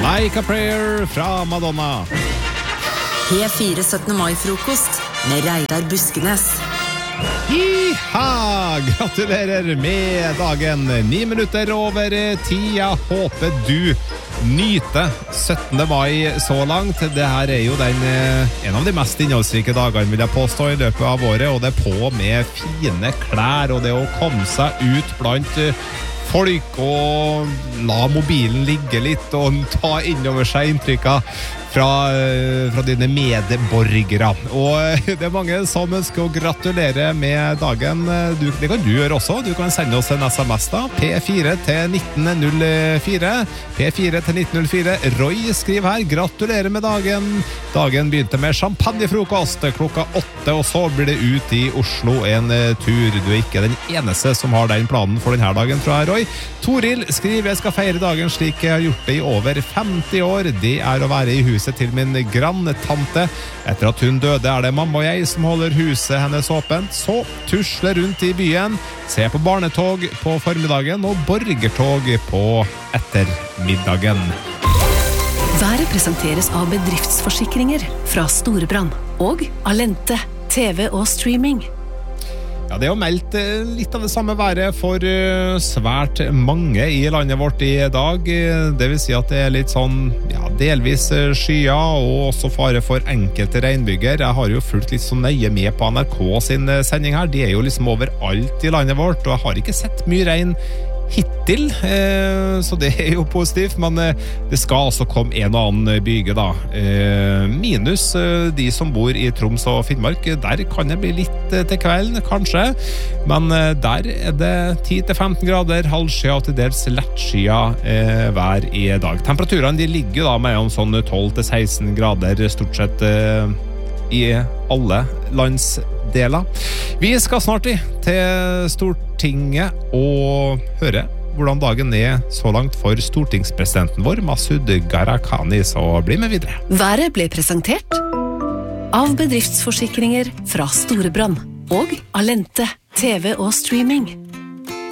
Like a Prayer fra Madonna. P4 17. mai-frokost med Reidar Buskenes. Iha! Gratulerer med dagen. 9 minutter over 10. Jeg håper du nyter 17. mai så langt. Det her er jo en av de mest innholdsrike dagene, vil jeg påstå, i løpet av året. Og det er på med fine klær, og det å komme seg ut blant folk og la mobilen ligge litt og ta innover seg inntrykket fra dine medborgere. Og det er mange som ønsker å gratulere med dagen. Det kan du gjøre også. Du kan sende oss en SMS da. P4 til 1904. P4 til 1904. Roy skriver her: gratulerer med dagen. Dagen begynte med champagnefrokost klokka 8, og så blir det ut i Oslo en tur. Du er ikke den eneste som har den planen for denne dagen, tror jeg, Roy. Toril skriver: jeg skal feire dagen slik jeg har gjort det i over 50 år. Det er å være i huset til min grandtante. Etter at hun døde er det mamma og jeg som holder huset hennes åpent. Så tusle rundt i byen, se på barnetog på formiddagen og borgertog på ettermiddagen. Været presenteres av bedriftsforsikringer fra Storebrand og Alente, TV og streaming. Ja, det er jo meldt litt av det samme været for svært mange i landet vårt i dag. Det vil si at det er litt sånn, ja, delvis skyer og også fare for enkelte regnbyger. Jeg har jo fulgt litt så nøye med på NRK sin sending her. De er jo liksom overalt i landet vårt, og jeg har ikke sett mye regn hittil, så det er jo positivt, men det skal altså komme en og annen byge da. Minus de som bor i Troms og Finnmark. Der kan det bli litt til kvelden, kanskje, men der er det 10-15 grader, halvskya og til dels lettskya vær i dag. Temperaturene de ligger da med sånn 12-16 grader stort sett i alle landsdeler. Vi skal snart til Stortinget og høre hvordan dagen er så langt for stortingspresidenten vår, Masud Gharahkhani, så bli med videre. Været ble presentert av bedriftsforsikringer fra Storebrand og Alente, TV og streaming.